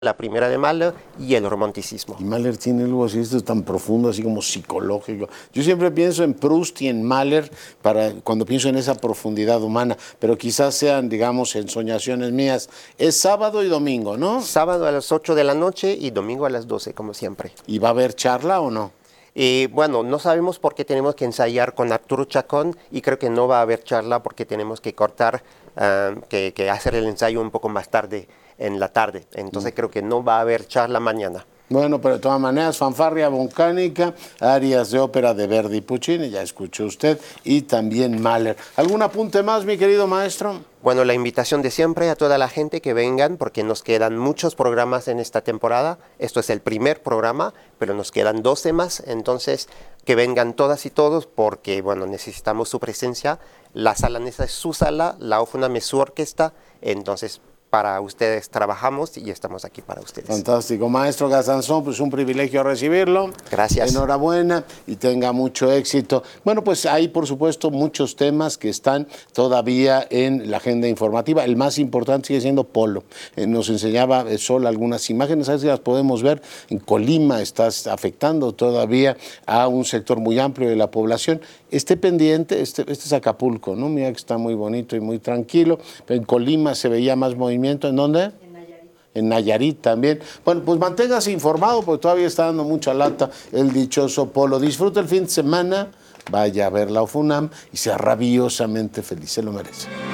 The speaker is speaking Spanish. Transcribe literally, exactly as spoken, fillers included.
la primera de Mahler y el romanticismo. Y Mahler tiene algo así, esto es tan profundo, así como psicológico. Yo siempre pienso en Proust y en Mahler para, cuando pienso en esa profundidad humana, pero quizás sean, digamos, ensoñaciones mías. Es sábado y domingo, ¿no? Sábado a las ocho de la noche y domingo a las doce, como siempre. ¿Y va a haber charla o no? Eh, bueno, no sabemos por qué tenemos que ensayar con Arturo Chacón y creo que no va a haber charla porque tenemos que cortar, uh, que, que hacer el ensayo un poco más tarde, en la tarde. Entonces mm. creo que no va a haber charla mañana. Bueno, pero de todas maneras, fanfarria volcánica, arias de ópera de Verdi y Puccini, ya escuchó usted, y también Mahler. ¿Algún apunte más, mi querido maestro? Bueno, la invitación de siempre a toda la gente que vengan, porque nos quedan muchos programas en esta temporada. Esto es el primer programa, pero nos quedan doce más, entonces que vengan todas y todos, porque bueno, necesitamos su presencia. La sala Nesa es su sala, la Ofunam es su orquesta, entonces para ustedes trabajamos y estamos aquí para ustedes. Fantástico. Maestro Gazanzón, pues un privilegio recibirlo. Gracias. Enhorabuena y tenga mucho éxito. Bueno, pues hay, por supuesto, muchos temas que están todavía en la agenda informativa. El más importante sigue siendo Polo. Eh, nos enseñaba Sol algunas imágenes, a ver si las podemos ver. En Colima está afectando todavía a un sector muy amplio de la población. Esté pendiente, este, este es Acapulco, ¿no? Mira que está muy bonito y muy tranquilo. Pero en Colima se veía más movimiento. ¿En dónde? En Nayarit. En Nayarit también. Bueno, pues manténgase informado porque todavía está dando mucha lata el dichoso Polo. Disfruta el fin de semana, vaya a ver la Ofunam y sea rabiosamente feliz, se lo merece.